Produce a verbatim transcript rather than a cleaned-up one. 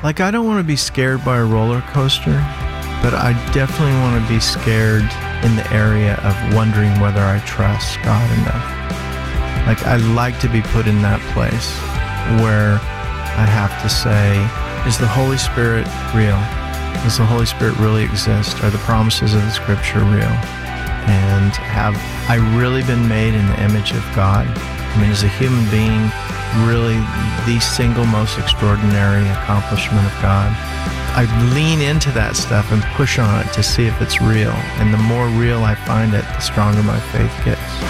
Like, I don't want to be scared by a roller coaster, but I definitely want to be scared in the area of wondering whether I trust God enough. Like, I like to be put in that place where I have to say, is the Holy Spirit real? Does the Holy Spirit really exist? Are the promises of the Scripture real? And have I really been made in the image of God? I mean, as a human being, really the single most extraordinary accomplishment of God. I lean into that stuff and push on it to see if it's real. And the more real I find it, the stronger my faith gets.